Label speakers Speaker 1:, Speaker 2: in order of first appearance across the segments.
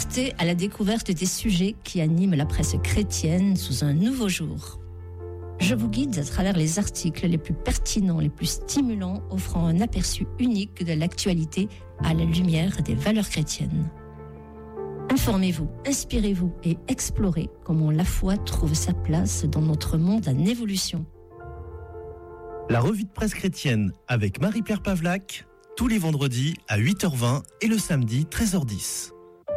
Speaker 1: Partez à la découverte des sujets qui animent la presse chrétienne sous un nouveau jour. Je vous guide à travers les articles les plus pertinents, les plus stimulants, offrant un aperçu unique de l'actualité à la lumière des valeurs chrétiennes. Informez-vous, inspirez-vous et explorez comment la foi trouve sa place dans notre monde en évolution.
Speaker 2: La revue de presse chrétienne avec Marie-Pierre Pavlac, tous les vendredis à 8h20 et le samedi 13h10.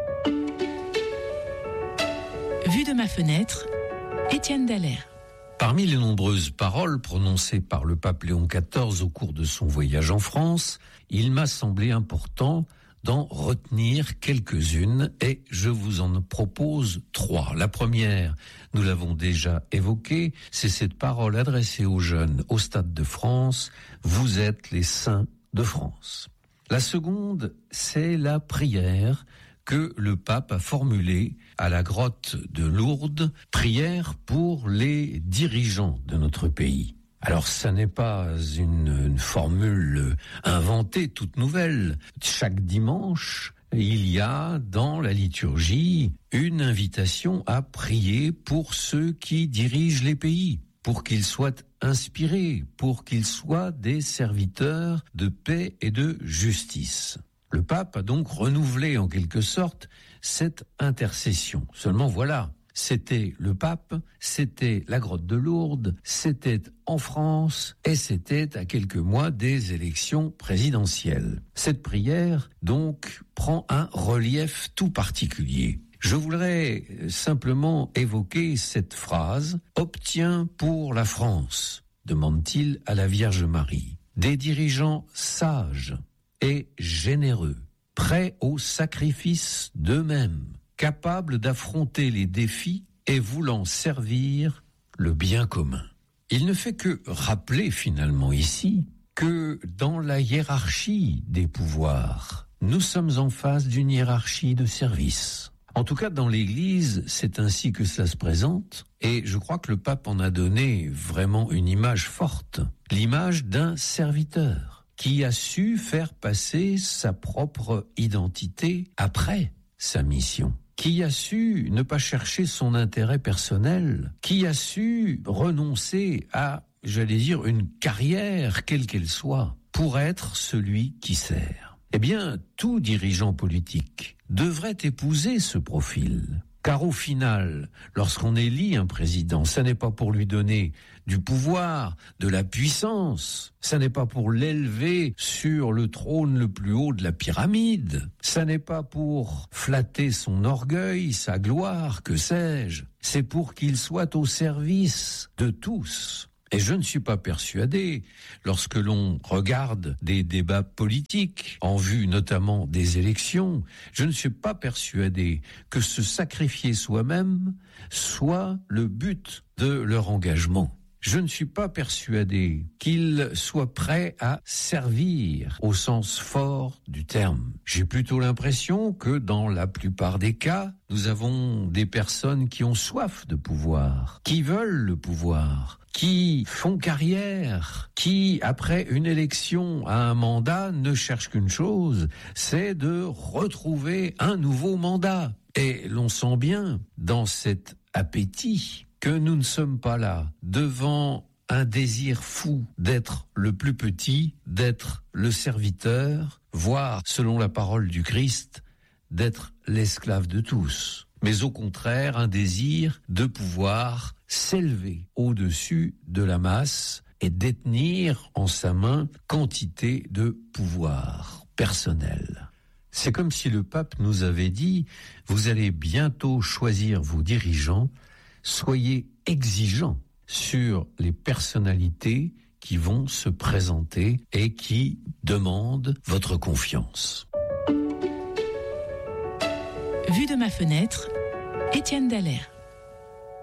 Speaker 3: Vue de ma fenêtre, Étienne Dallaire.
Speaker 4: Parmi les nombreuses paroles prononcées par le pape Léon XIV au cours de son voyage en France, il m'a semblé important d'en retenir quelques-unes et je vous en propose 3. La première, nous l'avons déjà évoquée, c'est cette parole adressée aux jeunes au Stade de France, vous êtes les saints de France. La seconde, c'est la prière que le pape a formulée à la grotte de Lourdes, prière pour les dirigeants de notre pays. Alors, ça n'est pas une formule inventée, toute nouvelle. Chaque dimanche, il y a dans la liturgie une invitation à prier pour ceux qui dirigent les pays, pour qu'ils soient inspirés, pour qu'ils soient des serviteurs de paix et de justice. Le pape a donc renouvelé en quelque sorte cette intercession. Seulement voilà, c'était le pape, c'était la grotte de Lourdes, c'était en France et c'était à quelques mois des élections présidentielles. Cette prière donc prend un relief tout particulier. Je voudrais simplement évoquer cette phrase « Obtiens pour la France », demande-t-il à la Vierge Marie, des dirigeants sages et généreux, prêts au sacrifice d'eux-mêmes, capables d'affronter les défis et voulant servir le bien commun. Il ne fait que rappeler finalement ici que dans la hiérarchie des pouvoirs, nous sommes en face d'une hiérarchie de service. En tout cas, dans l'Église, c'est ainsi que cela se présente, et je crois que le pape en a donné vraiment une image forte, l'image d'un serviteur qui a su faire passer sa propre identité après sa mission, qui a su ne pas chercher son intérêt personnel, qui a su renoncer à, une carrière, quelle qu'elle soit, pour être celui qui sert. Eh bien, tout dirigeant politique devrait épouser ce profil. Car au final, lorsqu'on élit un président, ça n'est pas pour lui donner du pouvoir, de la puissance, ça n'est pas pour l'élever sur le trône le plus haut de la pyramide, ça n'est pas pour flatter son orgueil, sa gloire, que sais-je, c'est pour qu'il soit au service de tous. Et je ne suis pas persuadé, lorsque l'on regarde des débats politiques, en vue notamment des élections, je ne suis pas persuadé que se sacrifier soi-même soit le but de leur engagement. Je ne suis pas persuadé qu'ils soient prêts à servir au sens fort du terme. J'ai plutôt l'impression que dans la plupart des cas, nous avons des personnes qui ont soif de pouvoir, qui veulent le pouvoir, qui font carrière, qui, après une élection à un mandat, ne cherchent qu'une chose, c'est de retrouver un nouveau mandat. Et l'on sent bien dans cet appétit que nous ne sommes pas là devant un désir fou d'être le plus petit, d'être le serviteur, voire, selon la parole du Christ, d'être l'esclave de tous. Mais au contraire, un désir de pouvoir s'élever au-dessus de la masse et détenir en sa main quantité de pouvoir personnel. C'est comme si le pape nous avait dit « Vous allez bientôt choisir vos dirigeants, soyez exigeants sur les personnalités qui vont se présenter et qui demandent votre confiance. »
Speaker 3: Vue de ma fenêtre, Étienne Dallaire.